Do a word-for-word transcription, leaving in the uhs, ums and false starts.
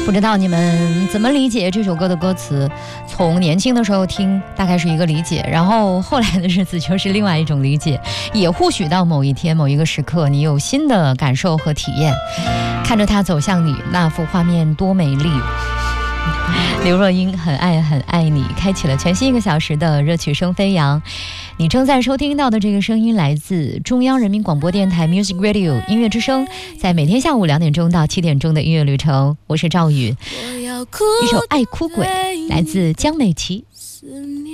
不知道你们怎么理解这首歌的歌词？从年轻的时候听，大概是一个理解，然后后来的日子就是另外一种理解，也或许到某一天、某一个时刻，你有新的感受和体验。看着它走向你，那幅画面多美丽。刘若英很爱很爱你，开启了全新一个小时的热曲声飞扬。你正在收听到的这个声音来自中央人民广播电台 Music Radio 音乐之声，在每天下午两点钟到七点钟的音乐旅程，我是赵宇。一首爱哭鬼来自江美琪。